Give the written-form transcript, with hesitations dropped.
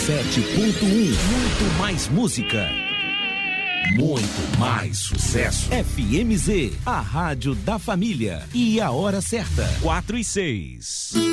Muito mais música. Muito mais sucesso. FMZ, a rádio da família. E a hora certa, 4:06.